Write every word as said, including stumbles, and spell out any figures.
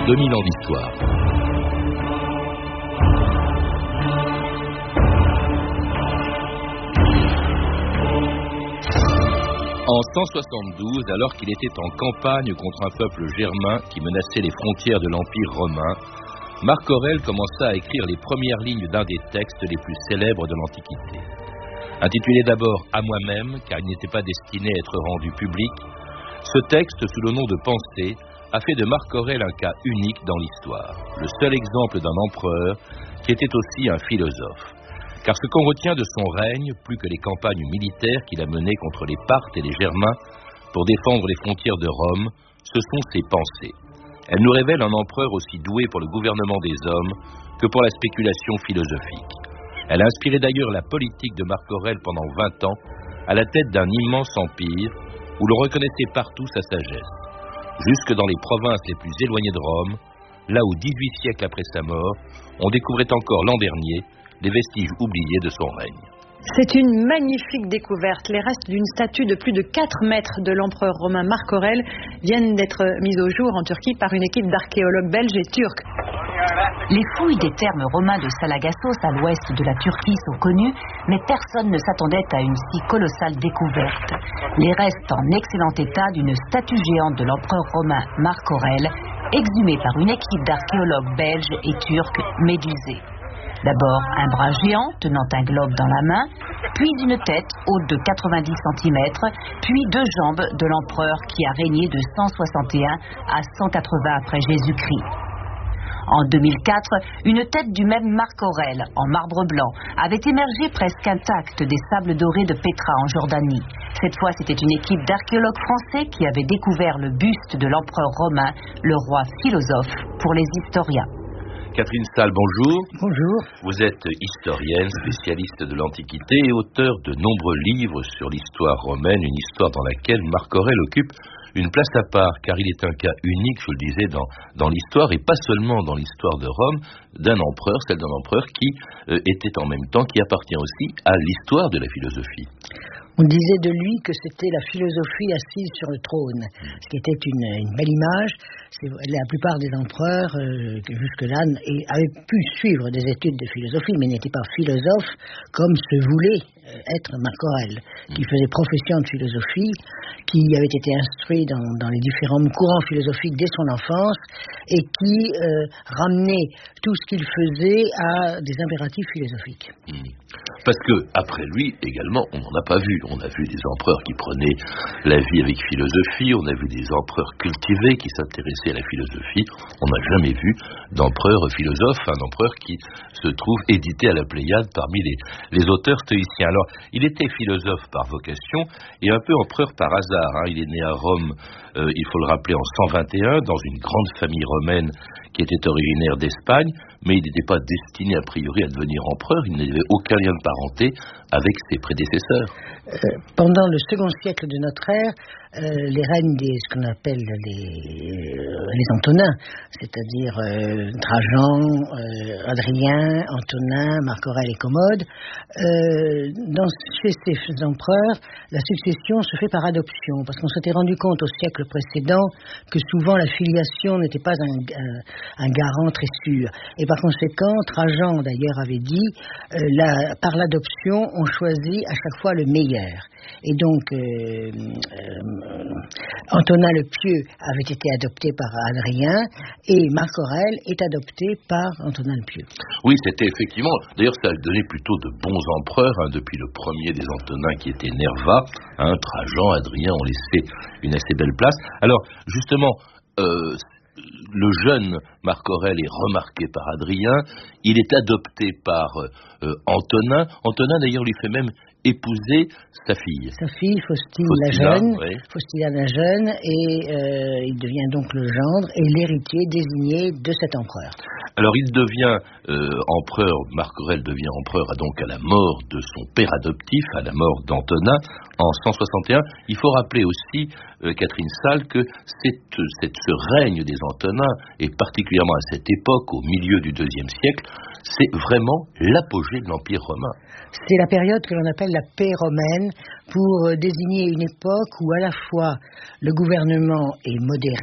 deux mille ans d'histoire. En cent soixante-douze, alors qu'il était en campagne contre un peuple germain qui menaçait les frontières de l'Empire romain, Marc Aurèle commença à écrire les premières lignes d'un des textes les plus célèbres de l'Antiquité. Intitulé d'abord « À moi-même », car il n'était pas destiné à être rendu public, ce texte, sous le nom de Pensées, a fait de Marc Aurèle un cas unique dans l'histoire, le seul exemple d'un empereur qui était aussi un philosophe. Car ce qu'on retient de son règne, plus que les campagnes militaires qu'il a menées contre les Parthes et les Germains pour défendre les frontières de Rome, ce sont ses pensées. Elles nous révèlent un empereur aussi doué pour le gouvernement des hommes que pour la spéculation philosophique. Elle a inspiré d'ailleurs la politique de Marc Aurèle pendant vingt ans, à la tête d'un immense empire où l'on reconnaissait partout sa sagesse. Jusque dans les provinces les plus éloignées de Rome, là où dix-huit siècles après sa mort, on découvrait encore l'an dernier les vestiges oubliés de son règne. C'est une magnifique découverte. Les restes d'une statue de plus de quatre mètres de l'empereur romain Marc Aurèle viennent d'être mis au jour en Turquie par une équipe d'archéologues belges et turcs. Les fouilles des thermes romains de Salagassos à l'ouest de la Turquie sont connues, mais personne ne s'attendait à une si colossale découverte. Les restes en excellent état d'une statue géante de l'empereur romain Marc Aurèle, exhumée par une équipe d'archéologues belges et turcs médusés. D'abord un bras géant tenant un globe dans la main, puis une tête haute de quatre-vingt-dix centimètres, puis deux jambes de l'empereur qui a régné de cent soixante et un à cent quatre-vingts après Jésus-Christ. En deux mille quatre, une tête du même Marc Aurèle, en marbre blanc, avait émergé presque intacte des sables dorés de Pétra en Jordanie. Cette fois, c'était une équipe d'archéologues français qui avait découvert le buste de l'empereur romain, le roi philosophe, pour les historiens. Catherine Salle, bonjour. Bonjour. Vous êtes historienne, spécialiste de l'Antiquité et auteur de nombreux livres sur l'histoire romaine, une histoire dans laquelle Marc Aurèle occupe une place à part, car il est un cas unique, je le disais, dans, dans l'histoire, et pas seulement dans l'histoire de Rome, d'un empereur, celle d'un empereur qui euh, était en même temps, qui appartient aussi à l'histoire de la philosophie. On disait de lui que c'était la philosophie assise sur le trône, ce qui était une, une belle image. C'est, la plupart des empereurs, euh, jusque-là, avaient pu suivre des études de philosophie, mais n'étaient pas philosophes comme se voulait euh, être Marc Aurèle, qui faisait profession de philosophie, qui avait été instruit dans, dans les différents courants philosophiques dès son enfance, et qui euh, ramenait tout ce qu'il faisait à des impératifs philosophiques. Mmh. Parce que, après lui, également, on n'en a pas vu. On a vu des empereurs qui prenaient la vie avec philosophie, on a vu des empereurs cultivés qui s'intéressaient à la philosophie. On n'a jamais vu d'empereur philosophe, un empereur qui se trouve édité à la Pléiade parmi les, les auteurs stoïciens. Alors, il était philosophe par vocation et un peu empereur par hasard. Hein. Il est né à Rome, euh, il faut le rappeler, en cent vingt et un, dans une grande famille romaine qui était originaire d'Espagne, mais il n'était pas destiné a priori à devenir empereur, il n'avait aucun lien de parenté avec ses prédécesseurs. Euh, pendant le second siècle de notre ère, euh, les règnes des ce qu'on appelle les, euh, les Antonins, c'est-à-dire euh, Trajan, euh, Adrien, Antonin, Marc Aurèle et Commode, euh, dans, chez ces empereurs, la succession se fait par adoption, parce qu'on s'était rendu compte au siècle précédent que souvent la filiation n'était pas un, un, un garant très sûr. Et par conséquent, Trajan d'ailleurs avait dit, euh, la, par l'adoption, on choisit à chaque fois le meilleur. Et donc, euh, euh, Antonin le Pieux avait été adopté par Adrien, et Marc Aurèle est adopté par Antonin le Pieux. Oui, c'était effectivement, d'ailleurs ça a donné plutôt de bons empereurs, hein, depuis le premier des Antonins qui était Nerva, hein, Trajan, Adrien ont laissé une assez belle place. Alors, justement, euh, le jeune Marc Aurèle est remarqué par Adrien, il est adopté par euh, Antonin. Antonin d'ailleurs lui fait même épouser sa fille. Sa fille, Faustine la jeune, oui. Faustina la jeune, et euh, il devient donc le gendre et l'héritier désigné de cet empereur. Alors il devient euh, empereur, Marc Aurèle devient empereur donc à la mort de son père adoptif, à la mort d'Antonin en cent soixante et un. Il faut rappeler aussi, euh, Catherine Salle, que cette, cette, ce règne des Antonins, et particulièrement à cette époque, au milieu du deuxième siècle, c'est vraiment l'apogée de l'Empire romain. C'est la période que l'on appelle la paix romaine, pour désigner une époque où à la fois le gouvernement est modéré,